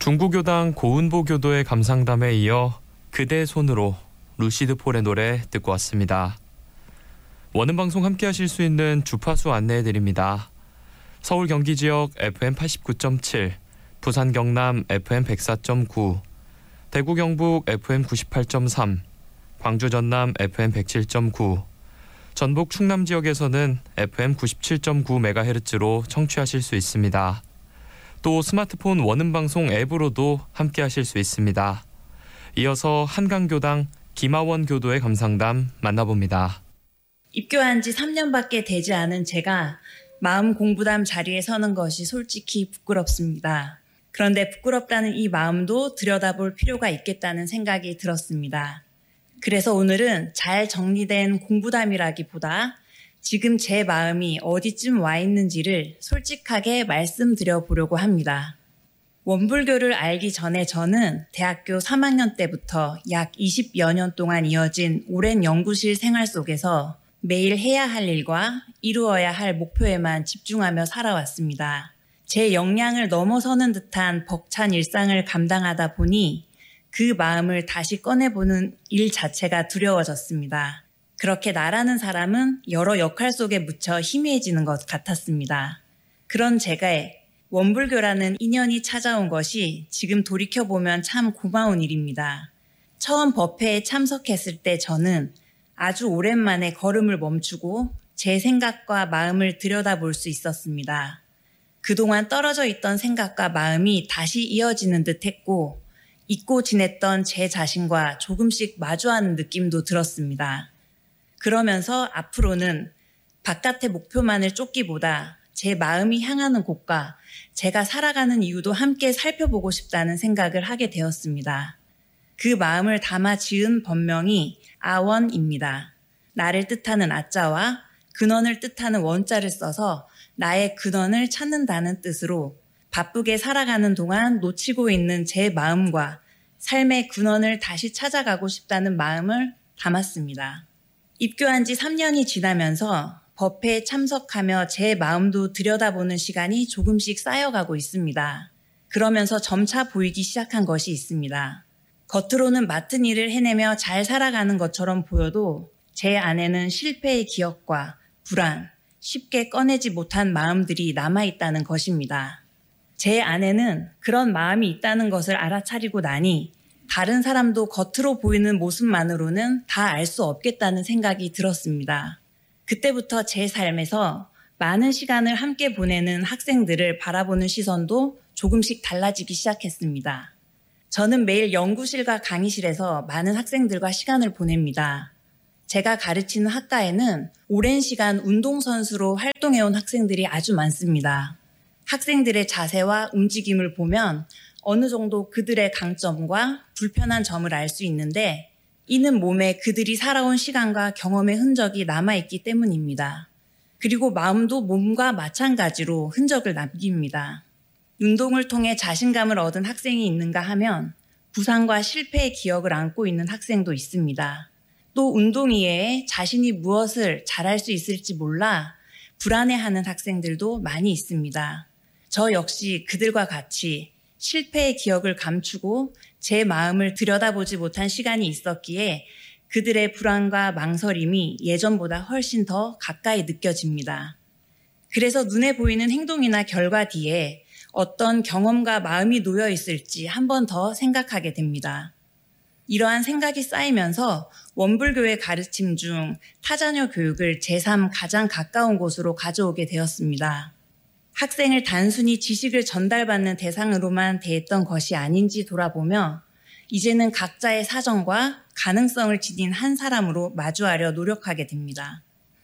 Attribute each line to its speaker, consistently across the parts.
Speaker 1: 중부교당 고은보 교도의 감상담에 이어 그대의 손으로 루시드 폴의 노래 듣고 왔습니다. 원음방송 함께 하실 수 있는 주파수 안내해드립니다. 서울 경기 지역 FM 89.7, 부산 경남 FM 104.9, 대구 경북 FM 98.3, 광주 전남 FM 107.9, 전북 충남 지역에서는 FM 97.9MHz로 청취하실 수 있습니다. 또 스마트폰 원음방송 앱으로도 함께 하실 수 있습니다. 이어서 한강교당 김하원 교도의 감상담 만나봅니다.
Speaker 2: 입교한 지 3년밖에 되지 않은 제가 마음 공부담 자리에 서는 것이 솔직히 부끄럽습니다. 그런데 부끄럽다는 이 마음도 들여다볼 필요가 있겠다는 생각이 들었습니다. 그래서 오늘은 잘 정리된 공부담이라기보다 지금 제 마음이 어디쯤 와 있는지를 솔직하게 말씀드려 보려고 합니다. 원불교를 알기 전에 저는 대학교 3학년 때부터 약 20여 년 동안 이어진 오랜 연구실 생활 속에서 매일 해야 할 일과 이루어야 할 목표에만 집중하며 살아왔습니다. 제 역량을 넘어서는 듯한 벅찬 일상을 감당하다 보니 그 마음을 다시 꺼내보는 일 자체가 두려워졌습니다. 그렇게 나라는 사람은 여러 역할 속에 묻혀 희미해지는 것 같았습니다. 그런 제게 원불교라는 인연이 찾아온 것이 지금 돌이켜보면 참 고마운 일입니다. 처음 법회에 참석했을 때 저는 아주 오랜만에 걸음을 멈추고 제 생각과 마음을 들여다볼 수 있었습니다. 그동안 떨어져 있던 생각과 마음이 다시 이어지는 듯 했고 잊고 지냈던 제 자신과 조금씩 마주하는 느낌도 들었습니다. 그러면서 앞으로는 바깥의 목표만을 쫓기보다 제 마음이 향하는 곳과 제가 살아가는 이유도 함께 살펴보고 싶다는 생각을 하게 되었습니다. 그 마음을 담아 지은 법명이 아원입니다. 나를 뜻하는 아자와 근원을 뜻하는 원자를 써서 나의 근원을 찾는다는 뜻으로 바쁘게 살아가는 동안 놓치고 있는 제 마음과 삶의 근원을 다시 찾아가고 싶다는 마음을 담았습니다. 입교한 지 3년이 지나면서 법회에 참석하며 제 마음도 들여다보는 시간이 조금씩 쌓여가고 있습니다. 그러면서 점차 보이기 시작한 것이 있습니다. 겉으로는 맡은 일을 해내며 잘 살아가는 것처럼 보여도 제 안에는 실패의 기억과 불안, 쉽게 꺼내지 못한 마음들이 남아있다는 것입니다. 제 안에는 그런 마음이 있다는 것을 알아차리고 나니 다른 사람도 겉으로 보이는 모습만으로는 다 알 수 없겠다는 생각이 들었습니다. 그때부터 제 삶에서 많은 시간을 함께 보내는 학생들을 바라보는 시선도 조금씩 달라지기 시작했습니다. 저는 매일 연구실과 강의실에서 많은 학생들과 시간을 보냅니다. 제가 가르치는 학과에는 오랜 시간 운동선수로 활동해온 학생들이 아주 많습니다. 학생들의 자세와 움직임을 보면 어느 정도 그들의 강점과 불편한 점을 알 수 있는데 이는 몸에 그들이 살아온 시간과 경험의 흔적이 남아있기 때문입니다. 그리고 마음도 몸과 마찬가지로 흔적을 남깁니다. 운동을 통해 자신감을 얻은 학생이 있는가 하면 부상과 실패의 기억을 안고 있는 학생도 있습니다. 또 운동 이외에 자신이 무엇을 잘할 수 있을지 몰라 불안해하는 학생들도 많이 있습니다. 저 역시 그들과 같이 실패의 기억을 감추고 제 마음을 들여다보지 못한 시간이 있었기에 그들의 불안과 망설임이 예전보다 훨씬 더 가까이 느껴집니다. 그래서 눈에 보이는 행동이나 결과 뒤에 어떤 경험과 마음이 놓여 있을지 한 번 더 생각하게 됩니다. 이러한 생각이 쌓이면서 원불교의 가르침 중 타자녀 교육을 제 삶 가장 가까운 곳으로 가져오게 되었습니다. 학생을 단순히 지식을 전달받는 대상으로만 대했던 것이 아닌지 돌아보며 이제는 각자의 사정과 가능성을 지닌 한 사람으로 마주하려 노력하게 됩니다.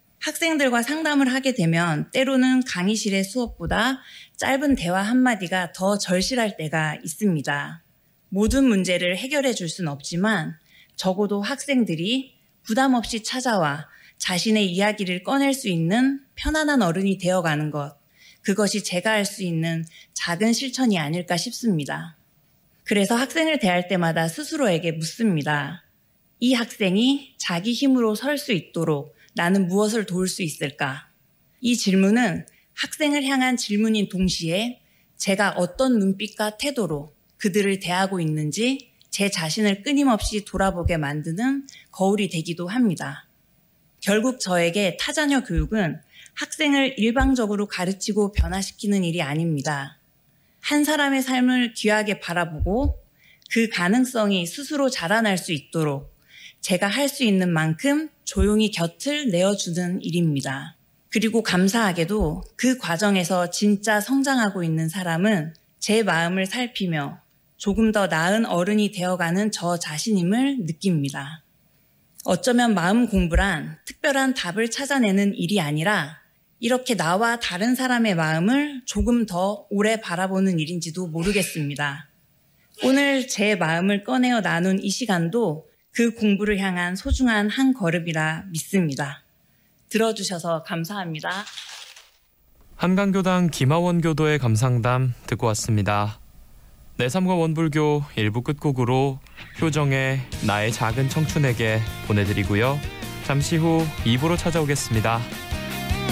Speaker 2: 학생들과 상담을 하게 되면 때로는 강의실의 수업보다 짧은 대화 한마디가 더 절실할 때가 있습니다. 모든 문제를 해결해 줄 수는 없지만 적어도 학생들이 부담 없이 찾아와 자신의 이야기를 꺼낼 수 있는 편안한 어른이 되어가는 것, 그것이 제가 할 수 있는 작은 실천이 아닐까 싶습니다. 그래서 학생을 대할 때마다 스스로에게 묻습니다. 이 학생이 자기 힘으로 설 수 있도록 나는 무엇을 도울 수 있을까? 이 질문은 학생을 향한 질문인 동시에 제가 어떤 눈빛과 태도로 그들을 대하고 있는지 제 자신을 끊임없이 돌아보게 만드는 거울이 되기도 합니다. 결국 저에게 타자녀 교육은 학생을 일방적으로 가르치고 변화시키는 일이 아닙니다. 한 사람의 삶을 귀하게 바라보고 그 가능성이 스스로 자라날 수 있도록 제가 할 수 있는 만큼 조용히 곁을 내어주는 일입니다. 그리고 감사하게도 그 과정에서 진짜 성장하고 있는 사람은 제 마음을 살피며 조금 더 나은 어른이 되어가는 저 자신임을 느낍니다. 어쩌면 마음 공부란 특별한 답을 찾아내는 일이 아니라 이렇게 나와 다른 사람의 마음을 조금 더 오래 바라보는 일인지도 모르겠습니다. 오늘 제 마음을 꺼내어 나눈 이 시간도 그 공부를 향한 소중한 한 걸음이라 믿습니다. 들어주셔서 감사합니다.
Speaker 1: 한강교당 김하원 교도의 감상담 듣고 왔습니다. 내 삶 과 원불교 1부 끝곡으로 효정의 나의 작은 청춘에게 보내드리고요. 잠시 후 2부로 찾아오겠습니다.